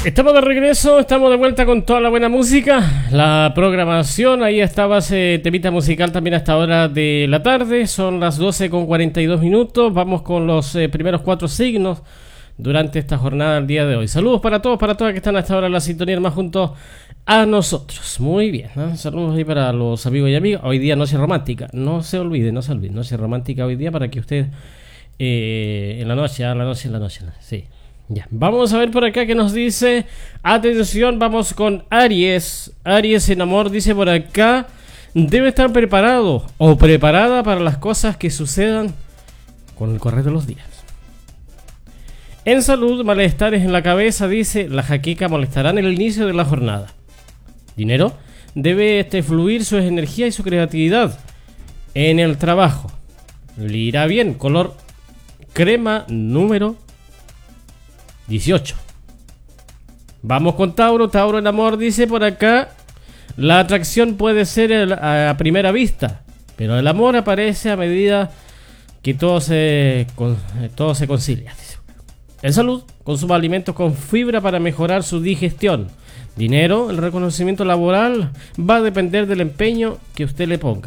Estamos de regreso, estamos de vuelta con toda la buena música, la programación, ahí estaba ese temita musical también a esta hora de la tarde, son las 12:42, vamos con los primeros 4 signos durante esta jornada del día de hoy. Saludos para todos, para todas que están a esta hora en la sintonía más junto a nosotros. Muy bien, ¿eh? Saludos ahí para los amigos y amigas. Hoy día noche romántica, no se olvide, noche romántica hoy día para que usted en la noche, sí. Ya, vamos a ver por acá que nos dice. Atención, vamos con Aries. Aries en amor dice por acá: debe estar preparado o preparada para las cosas que sucedan con el correr de los días. En salud, malestares en la cabeza, dice: la jaqueca molestará en el inicio de la jornada. Dinero, debe fluir su energía y su creatividad. En el trabajo, le irá bien. Color crema, número 18. Vamos con Tauro. Tauro en amor dice por acá: la atracción puede ser a primera vista, pero el amor aparece a medida que todo se concilia. En salud, consuma alimentos con fibra para mejorar su digestión. Dinero, el reconocimiento laboral va a depender del empeño que usted le ponga.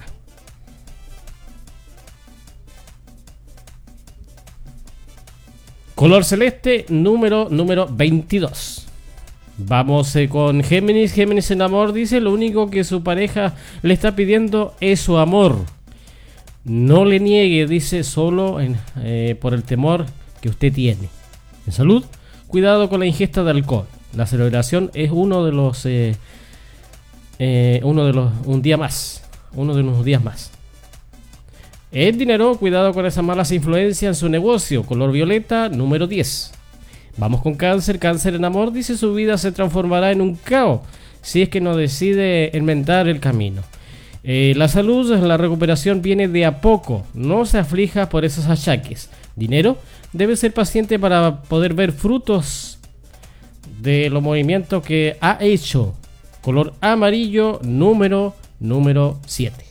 Color celeste, número 22. Vamos con Géminis. Géminis en amor dice: lo único que su pareja le está pidiendo es su amor. No le niegue, dice, solo por el temor que usted tiene. En salud, cuidado con la ingesta de alcohol. La celebración es uno de unos días más. El dinero, cuidado con esas malas influencias en su negocio. Color violeta, número 10. Vamos con Cáncer. Cáncer en amor dice: su vida se transformará en un caos si es que no decide enmendar el camino. La salud, la recuperación viene de a poco. No se aflija por esos achaques. Dinero, debe ser paciente para poder ver frutos de los movimientos que ha hecho. Color amarillo, número 7.